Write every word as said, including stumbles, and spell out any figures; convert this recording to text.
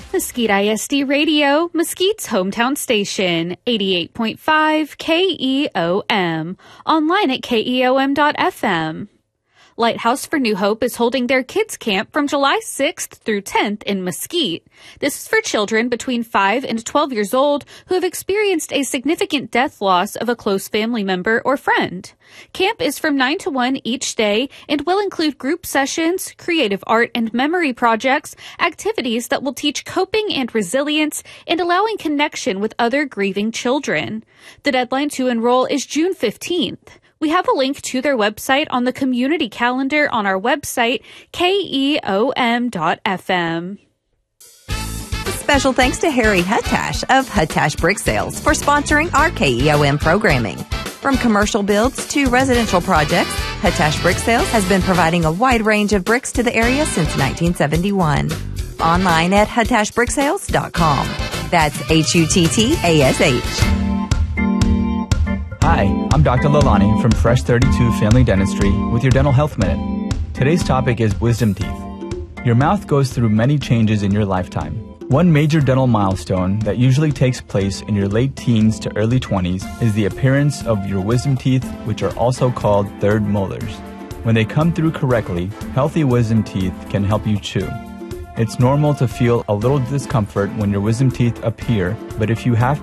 Mesquite I S D Radio, Mesquite's hometown station, eighty-eight point five K E O M, online at K E O M dot F M. Lighthouse for New Hope is holding their kids camp from July sixth through tenth in Mesquite. This is for children between five and twelve years old who have experienced a significant death loss of a close family member or friend. Camp is from nine to one each day and will include group sessions, creative art and memory projects, activities that will teach coping and resilience, and allowing connection with other grieving children. The deadline to enroll is June fifteenth. We have a link to their website on the community calendar on our website, K E O M dot F M. Special thanks to Harry Huttash of Huttash Brick Sales for sponsoring our K E O M programming. From commercial builds to residential projects, Huttash Brick Sales has been providing a wide range of bricks to the area since nineteen seventy-one. Online at huttash brick sales dot com. That's H U T T A S H. Hi, I'm Doctor Lalani from Fresh thirty-two Family Dentistry with your Dental Health Minute. Today's topic is wisdom teeth. Your mouth goes through many changes in your lifetime. One major dental milestone that usually takes place in your late teens to early twenties is the appearance of your wisdom teeth, which are also called third molars. When they come through correctly, healthy wisdom teeth can help you chew. It's normal to feel a little discomfort when your wisdom teeth appear, but if you have